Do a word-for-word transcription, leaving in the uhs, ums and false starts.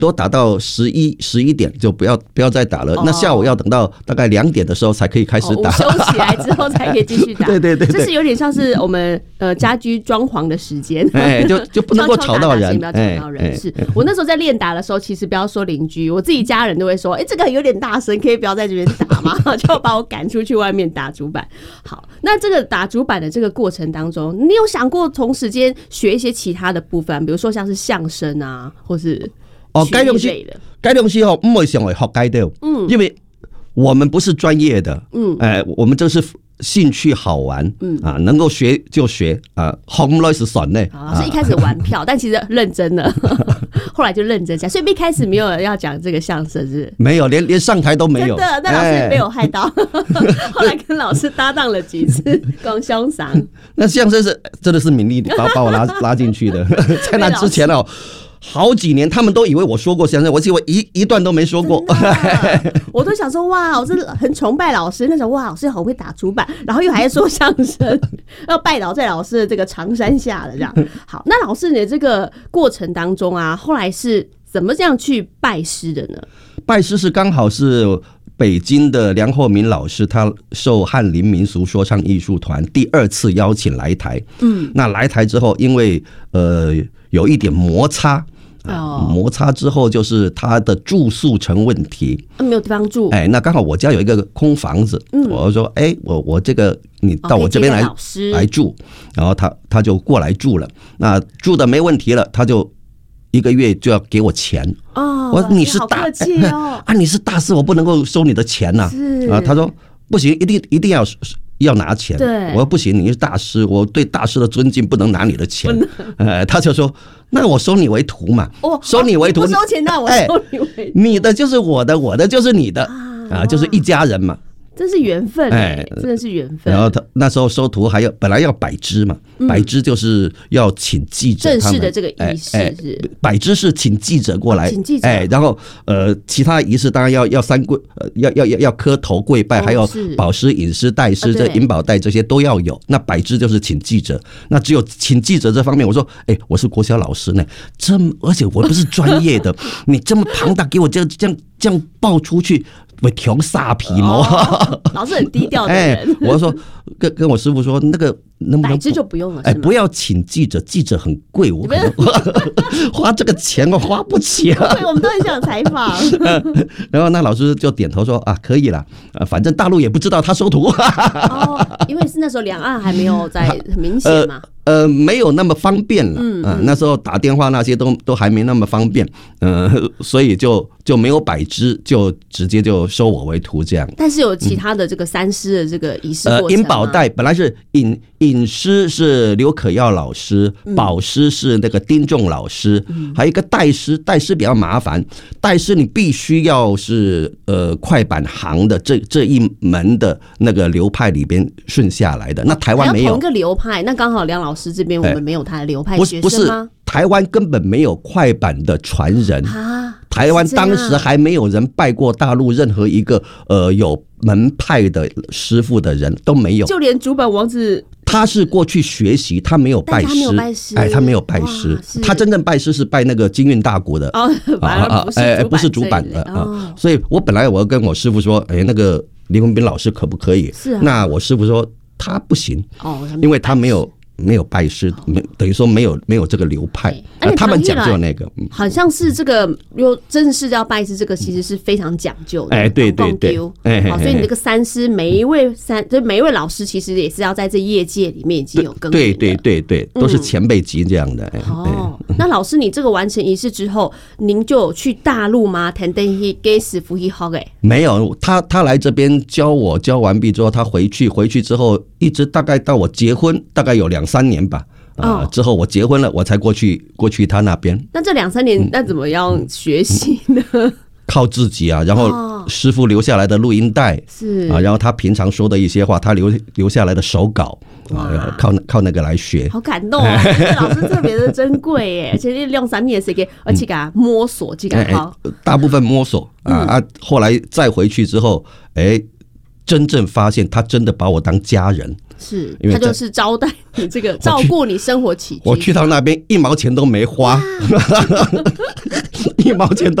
都打到十一十一点就不要不要再打了。哦、那下午要等到大概两点的时候才可以开始打， 午、哦、休起来之后才可以继续打。 对对 对, 对， 这是有点像是我们呃家居装潢的时间， 哎，就就不能够吵到人， 不要吵到人。哎、是我那时候在练打的时候，其实不要说邻居，我自己家人都会说，哎、欸，这个有点大声，可以不要在这边打吗？就把我赶出去外面打主板。好，那这个打主板的这个过程当中，你有想过同时间学一些其他的部分，比如说像是相声啊，或是哦，该东西，该东西哦，唔会想会学该的，嗯，因为我们不是专业的，嗯，哎、呃，我们这是兴趣好玩，嗯啊，能够学就学啊，好唔来是算呢。 老师一开始玩票，但其实认真了，后来就认真讲，所以一开始没有人要讲这个相声，是不是？ 没有，连连上台都没有。 真的，那老师也被我害到，后来跟老师搭档了几次，讲相声。那相声是真的是敏丽把把我拉拉进去的，在那之前哦。好几年，他们都以为我说过相声，我以为一一段都没说过。 我都想说，哇，我是很崇拜老师那种，哇，老师好会打主板，然后又还说相声，要拜倒在老师的这个长衫下了这样。好，那老师你的这个过程当中啊，后来是怎么这样去拜师的呢？ 拜师是刚好是北京的梁厚明老师，他受翰林民俗说唱艺术团第二次邀请来台。嗯，那来台之后，因为呃有一点摩擦。啊、摩擦之后就是他的住宿成问题， 没有地方住。 哎，那刚好我家有一个空房子，嗯、我说，哎，我我这个你到我这边来、哦、来住，然后他他就过来住了。那住的没问题了，他就一个月就要给我钱。哦，我说你是大、哦、啊，你是大师，我不能够收你的钱呐、啊。啊，他说不行，一定一定要。要拿钱，我说不行，你是大师，我对大师的尊敬不能拿你的钱。呃，他就说，那我收你为徒嘛，哦、收你为徒， 不收钱，那我收你为徒、哎， 你的就是我的，我的就是你的，啊，啊就是一家人嘛。 真是缘分哎，真的是缘分。 然后他那时候收徒还要本来要摆支嘛，嗯、摆支就是要请记者正式的这个仪式是、哎哎、 摆支是请记者过来， 哦、请记者哎，然后呃其他仪式当然要要三跪，呃要要要要磕头跪拜，哦、还有宝狮饮狮代狮、这银宝带这些都要有。那摆支就是请记者，那只有请记者这方面，我说哎，我是国小老师呢，这而且我不是专业的，你这么庞大给我这样这样这样爆出去。会穷煞皮毛、 哦，老师很低调的人。 哎，我说跟跟我师傅说，那个能不能摆支就不用了， 哎，不要请记者，记者很贵，我可能花这个钱我花不起啊。 对，我们都很想采访。 然后那老师就点头说啊，可以了，呃，反正大陆也不知道他收徒。 哦，因为是那时候两岸还没有在很明显嘛。 呃，没有那么方便了，嗯、呃，那时候打电话那些都都还没那么方便，呃，所以就就没有摆支，就直接就收我为徒这样。 但是有其他的这个三师的这个仪式过程吗？呃， 银宝带本来是引引师是刘可耀老师，宝师是那个丁仲老师，嗯、还有一个代师，代师比较麻烦，代师你必须要是呃快板行的这这一门的那个流派里边顺下来的，那台湾没有同一个流派，那刚好梁老师这边我们没有他的流派学生吗？ 不是，不是，台湾根本没有快板的传人啊！台湾当时还没有人拜过大陆任何一个呃有门派的师傅的人都没有， 就连竹本王子他是过去学习，他没有拜师，他没有拜师，哎，他没有拜师，他真正拜师是拜那个金运大鼓的哦，反而不是哎，不是主板的啊、哦。所以我本来我要跟我师傅说，哎，那个林文斌老师可不可以？是、啊，那我师傅说他不行哦，因为他没有。没有拜师，没等于说没有没有这个流派，啊、他们讲究那个， 好像是这个有正式要拜师，这个其实是非常讲究的。 哎，对对对， 哎，好，所以你这个三师，每一位三，就每一位老师，其实也是要在这业界里面已经有耕耘的。 对对对对，都是前辈级这样的。 嗯、哦，那老师，你这个完成仪式之后，您就有去大陆吗？谈等于给师傅去学哎？ 没有，他他来这边教我，教完毕之后，他回去，回去之后，一直大概到我结婚，大概有两三年吧。啊、呃，之后我结婚了，我才过去过去他那边。 那这两三年，那怎么样学习呢？嗯嗯、 靠自己啊，然后师傅留下来的录音带是啊，然后他平常说的一些话，他留留下来的手稿啊，靠靠那个来学。 好感动啊！老师特别的珍贵耶，而且两三年时间，而且给他摸索，这个好、 欸欸，大部分摸索啊、嗯、啊，后来再回去之后，哎、欸，真正发现他真的把我当家人。 是，他就是招待你这个照顾你生活起居。 我去到那边一毛钱都没花，一毛钱都